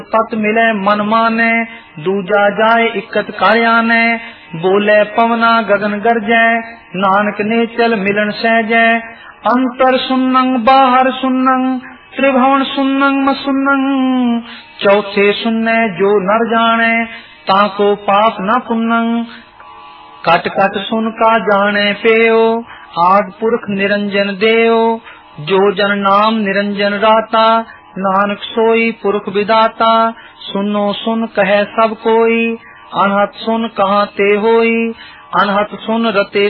तत् मिले मन माने, दूजा जाए इकत कार्याने। बोले पवना गगन गरजै, नानक ने चल मिलन सहजै। अंतर सुन्नंग बाहर सुन्नंग, त्रिभुवन सुन्नंग म सुन्नंग। चौथे सुन्ने जो नर जाने, ताको पाप न पुन्नंग। कट कट सुन का जाने पेयो, आद पुरख निरंजन देयो। जो जन नाम निरंजन राता, नानक सोई पुरख विदाता। सुनो सुन कहे सब कोई, अनहत सुन कहाँ ते होई। अनहत सुन रते